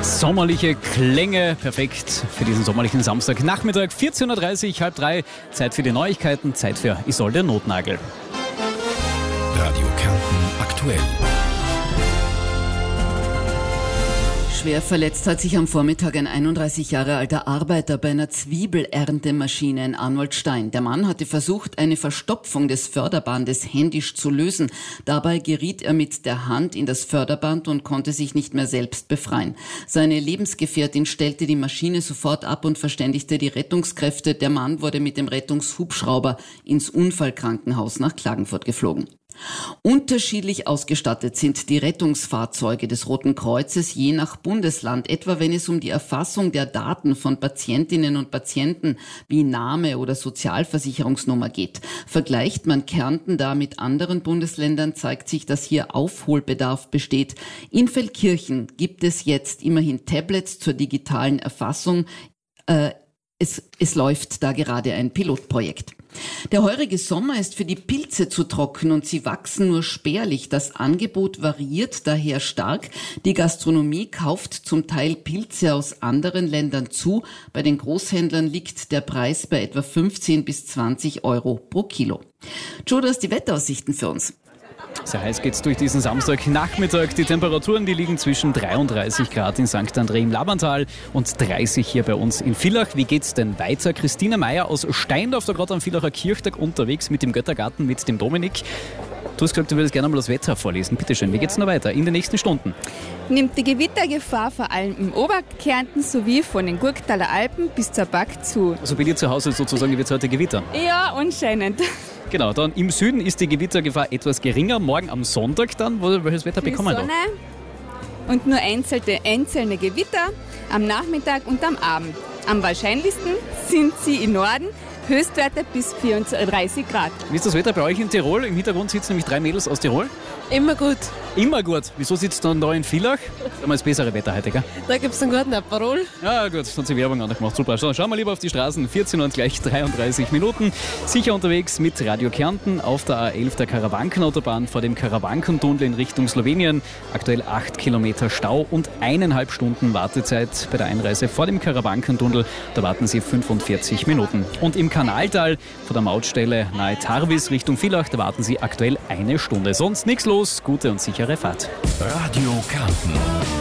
Sommerliche Klänge, perfekt für diesen sommerlichen Samstagnachmittag, 14.30 Uhr, halb drei. Zeit für die Neuigkeiten, Zeit für Isolde Notnagel. Radio Kärnten aktuell. Schwer verletzt hat sich am Vormittag ein 31 Jahre alter Arbeiter bei einer Zwiebeleerntemaschine in Arnoldstein. Der Mann hatte versucht, eine Verstopfung des Förderbandes händisch zu lösen. Dabei geriet er mit der Hand in das Förderband und konnte sich nicht mehr selbst befreien. Seine Lebensgefährtin stellte die Maschine sofort ab und verständigte die Rettungskräfte. Der Mann wurde mit dem Rettungshubschrauber ins Unfallkrankenhaus nach Klagenfurt geflogen. Unterschiedlich ausgestattet sind die Rettungsfahrzeuge des Roten Kreuzes je nach Bundesland, etwa wenn es um die Erfassung der Daten von Patientinnen und Patienten wie Name oder Sozialversicherungsnummer geht. Vergleicht man Kärnten da mit anderen Bundesländern, zeigt sich, dass hier Aufholbedarf besteht. In Feldkirchen gibt es jetzt immerhin Tablets zur digitalen Erfassung. Es läuft da gerade ein Pilotprojekt. Der heurige Sommer ist für die Pilze zu trocken und sie wachsen nur spärlich. Das Angebot variiert daher stark. Die Gastronomie kauft zum Teil Pilze aus anderen Ländern zu. Bei den Großhändlern liegt der Preis bei etwa 15 bis 20 Euro pro Kilo. Joe, du hast die Wetteraussichten für uns. Sehr heiß geht's durch diesen Samstagnachmittag. Die Temperaturen, die liegen zwischen 33 Grad in St. André im Labantal und 30 hier bei uns in Villach. Wie geht's denn weiter? Christina Meier aus Steindorf, da gerade am Villacher Kirchtag unterwegs mit dem Göttergarten, mit dem Dominik. Du hast gesagt, du würdest gerne mal das Wetter vorlesen. Bitte schön, wie geht's noch weiter in den nächsten Stunden? Nimmt die Gewittergefahr vor allem im Oberkärnten sowie von den Gurktaler Alpen bis zur Back zu. Also bei dir zu Hause sozusagen wird es heute gewittern? Ja, anscheinend. Genau, dann im Süden ist die Gewittergefahr etwas geringer. Morgen am Sonntag dann, welches Wetter bekommen wir? Sonne und nur einzelne Gewitter am Nachmittag und am Abend. Am wahrscheinlichsten sind sie im Norden, Höchstwerte bis 34 Grad. Wie ist das Wetter bei euch in Tirol? Im Hintergrund sitzen nämlich 3 Mädels aus Tirol. Immer gut. Immer gut. Wieso sitzt du dann da in Villach? Da haben wir das bessere Wetter heute, gell? Da gibt es einen guten Aperol. Ja gut, hat sie Werbung angemacht. Super. Schauen wir lieber auf die Straßen. 14 und gleich 33 Minuten. Sicher unterwegs mit Radio Kärnten auf der A11 der Karawankenautobahn vor dem Karawankentunnel in Richtung Slowenien. Aktuell 8 Kilometer Stau und 1,5 Stunden Wartezeit bei der Einreise vor dem Karawankentunnel. Da warten Sie 45 Minuten. Und im Kanaltal vor der Mautstelle nahe Tarvis Richtung Villach, da warten Sie aktuell 1 Stunde. Sonst nichts los. Gute und sichere Fahrt. Radio Kärnten.